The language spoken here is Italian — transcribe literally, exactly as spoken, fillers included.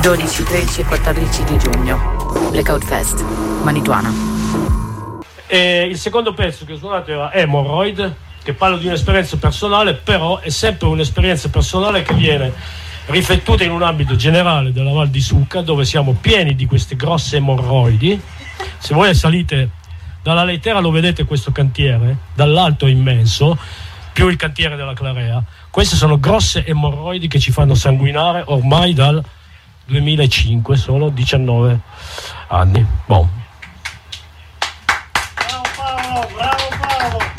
dodici, tredici e quattordici di giugno. Blackout Fest, Manituana. E il secondo pezzo che ho suonato era Hemorrhoid, che parla di un'esperienza personale, però è sempre un'esperienza personale che viene riflettuta in un ambito generale della Val di Succa, dove siamo pieni di queste grosse emorroidi. Se voi salite dalla Leitera lo vedete questo cantiere, dall'alto è immenso, più il cantiere della Clarea. Queste sono grosse emorroidi che ci fanno sanguinare ormai dal duemilacinque, sono diciannove anni. Bon. Bravo Paolo, bravo Paolo.